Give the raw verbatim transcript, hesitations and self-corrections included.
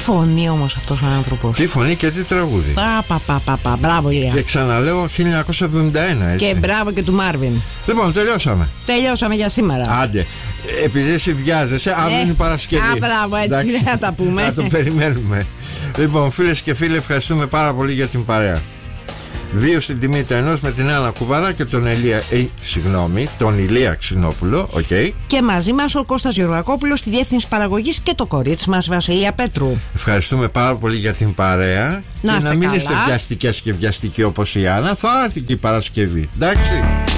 φωνή όμως αυτός ο άνθρωπος. Τι φωνή και τι τραγούδι. Πα, πα, πα, πα, πα. Μπράβο, Ηλία. Και ξαναλέω χίλια εννιακόσια εβδομήντα ένα, έτσι. Και μπράβο και του Μάρβιν. Λοιπόν, τελειώσαμε. Τελειώσαμε για σήμερα. Άντε. Επειδή εσύ βιάζεσαι, αν Ε, είναι Παρασκευή. Α, μπράβο, έτσι δεν θα τα πούμε. Να το περιμένουμε. Λοιπόν, φίλες και φίλοι, ευχαριστούμε πάρα πολύ για την παρέα. Δύο στην τιμή του ενός με την Άννα Κουβαρά και τον Ηλία, ε, συγγνώμη, τον Ηλία Ξινόπουλο, οκ. Okay. Και μαζί μας ο Κώστας Γεωργακόπουλος στη διεύθυνση παραγωγής και το κορίτσι μας Βασιλεία Πέτρου. Ευχαριστούμε πάρα πολύ για την παρέα. Να και είστε να μην καλά. είστε βιαστικές και βιαστικοί όπως η Άννα. Θα έρθει και η Παρασκευή, εντάξει.